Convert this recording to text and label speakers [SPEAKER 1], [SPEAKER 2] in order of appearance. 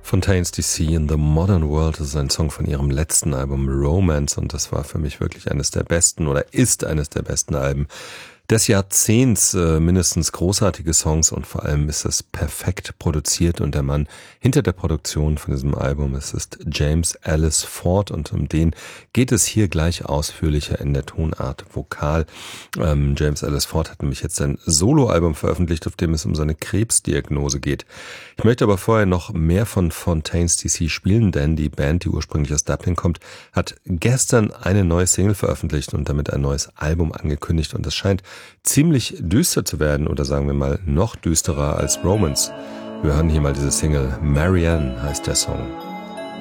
[SPEAKER 1] Fontaines DC in the Modern World, das ist ein Song von ihrem letzten Album Romance und das war für mich wirklich eines der besten oder ist eines der besten Alben des Jahrzehnts, mindestens großartige Songs und vor allem ist es perfekt produziert und der Mann hinter der Produktion von diesem Album, es ist James Ellis Ford und um den geht es hier gleich ausführlicher in der Tonart Vokal. James Ellis Ford hat nämlich jetzt ein Soloalbum veröffentlicht, auf dem es um seine Krebsdiagnose geht. Ich möchte aber vorher noch mehr von Fontaines DC spielen, denn die Band, die ursprünglich aus Dublin kommt, hat gestern eine neue Single veröffentlicht und damit ein neues Album angekündigt und es scheint ziemlich düster zu werden oder sagen wir mal noch düsterer als Romance. Wir hören hier mal diese Single. Marianne heißt der Song.